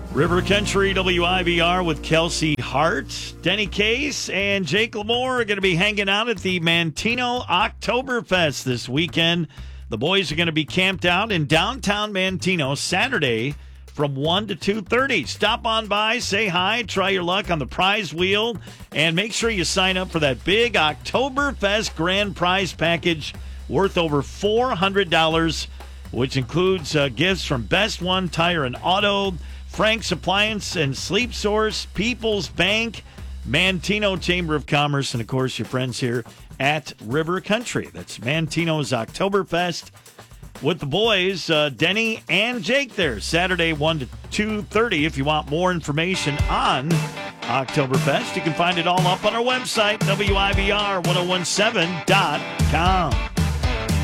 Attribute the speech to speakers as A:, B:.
A: River Country WIBR with Kelsey Hart, Denny Case, and Jake Lamore are going to be hanging out at the Manteno Oktoberfest this weekend. The boys are going to be camped out in downtown Manteno Saturday from 1 to 2:30. Stop on by, say hi, try your luck on the prize wheel, and make sure you sign up for that big Oktoberfest grand prize package worth over $400, which includes gifts from Best One Tire and Auto, Frank's Appliance and Sleep Source, People's Bank, Manteno Chamber of Commerce, and, of course, your friends here at River Country. That's Manteno's Oktoberfest with the boys, Denny and Jake there, Saturday 1 to 2:30. If you want more information on Oktoberfest, you can find it all up on our website, WIBR1017.com.